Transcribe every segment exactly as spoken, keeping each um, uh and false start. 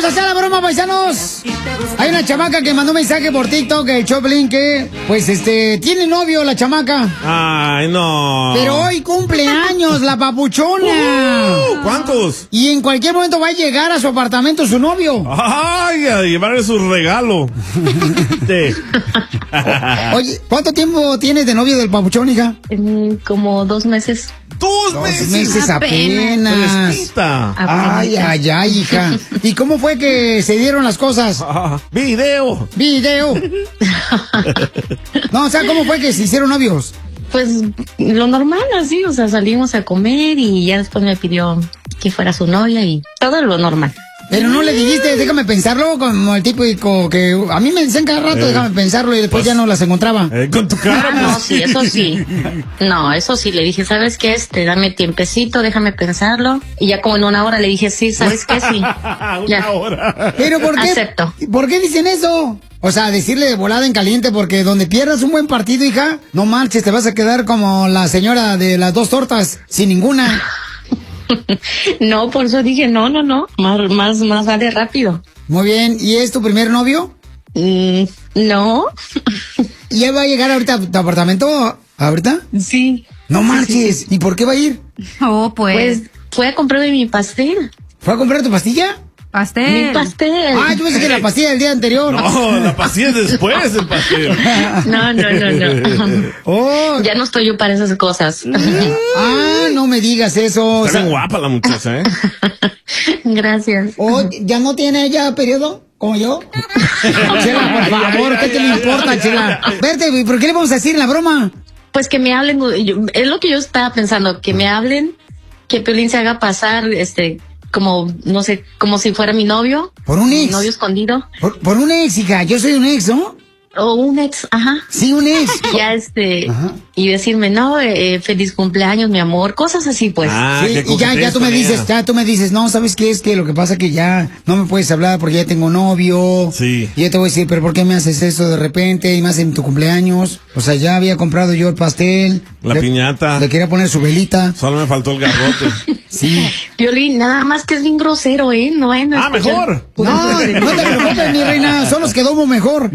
a hacer la broma, paisanos. Hay una chamaca que mandó un mensaje por TikTok, el Choplin, que, pues, este, tiene novio la chamaca. Ay, no. Pero hoy cumple años la papuchona. Uh, ¿Cuántos? Y en cualquier momento va a llegar a su apartamento su novio. Ay, a llevarle su regalo. Sí. Oye, ¿cuánto tiempo tienes de novio del papuchón, hija? Mm, como dos meses. Dos, Dos meses. meses apenas. Fresquita. Ay, ay, ay, hija. ¿Y cómo fue que se dieron las cosas? Ah, video. Video. No, o sea, ¿cómo fue que se hicieron novios? Pues lo normal, así, o sea, salimos a comer y ya después me pidió que fuera su novia y todo lo normal. Pero no le dijiste, déjame pensarlo, como el típico que a mí me dicen cada rato, Eh, déjame pensarlo, y después pues, ya no las encontraba. Eh, con tu cara, Ah, no, pues. sí, eso sí. No, eso sí, le dije, ¿sabes qué? Este, dame tiempecito, déjame pensarlo. Y ya como en una hora le dije, sí, ¿sabes qué? Sí. Una Ya. hora. Pero ¿por qué? Acepto. ¿Por qué dicen eso? O sea, decirle de volada en caliente, porque donde pierdas un buen partido, hija, no marches, te vas a quedar como la señora de las dos tortas, sin ninguna. No, por eso dije, no, no, no, más, más, más vale rápido. Muy bien, ¿y es tu primer novio? Mm, no. ¿Y él va a llegar ahorita a tu apartamento? ¿Ahorita? Sí. No marches, ¿y por qué va a ir? Oh, pues. Pues fue a comprarme mi pastel. ¿Fue a comprar tu pastilla? Pastel. Mi pastel. Ah, yo pensé que la pastilla del día anterior. No, la pastilla es después del pastel. No, no, no, no. Oh. Ya no estoy yo para esas cosas. Ah, no me digas eso. O Está sea, bien guapa la muchacha, ¿eh? Gracias. oh, ¿ya no tiene ella periodo? ¿Como yo? Chela, por favor, ¿qué te le importa, Chela? Verte, ¿por qué le vamos a decir en la broma? Pues que me hablen, yo- es lo que yo estaba pensando, que me hablen, que Piolín se haga pasar, este, como, no sé, como si fuera mi novio. Por un ex. Mi novio escondido. Por, por un ex, hija. Yo soy un ex, ¿no? O un ex, ajá. Sí, un ex. Ya este, Ajá. y decirme, no, eh, feliz cumpleaños, mi amor, cosas así, pues. Ah, Sí, que y ya, ya coquetees tú me con dices, ella. ya tú me dices, no, ¿sabes qué? Es que lo que pasa es que ya no me puedes hablar porque ya tengo novio. Sí. Y yo te voy a decir, pero ¿por qué me haces eso de repente? Y más en tu cumpleaños. O sea, ya había comprado yo el pastel. La Le- piñata. Le quería poner su velita. Solo me faltó el garrote. Sí. Piolín, nada más que es bien grosero, ¿eh? No, eh, no Ah, escuchar mejor. puras No, no te groserías. preocupes, mi reina, solo nos quedó mejor.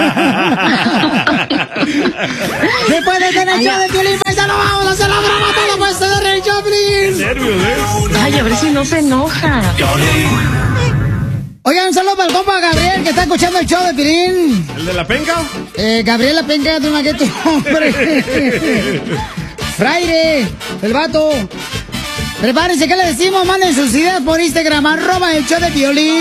Después de tener el show de Piolín, paisano, vamos a hacer la broma, todo puede ser el Choplin. Nervios, ¿eh? Ay, a ver si no se enoja. Oigan, un saludo para el compa Gabriel, que está escuchando el show de Piolín. ¿El de la penca? Eh, Gabriela Penca de Magueto, hombre. Fraire, el vato. Prepárense, ¿qué le decimos? Manden sus ideas por Instagram, arroba el show de Piolín.